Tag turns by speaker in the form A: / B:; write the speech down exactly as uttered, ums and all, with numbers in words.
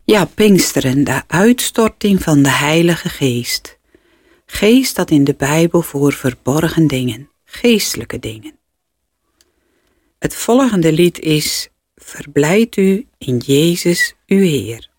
A: Ja, Pinksteren, de uitstorting van de Heilige Geest. Geest staat in de Bijbel voor verborgen dingen, geestelijke dingen. Het volgende lied is: Verblijd u in Jezus uw Heer.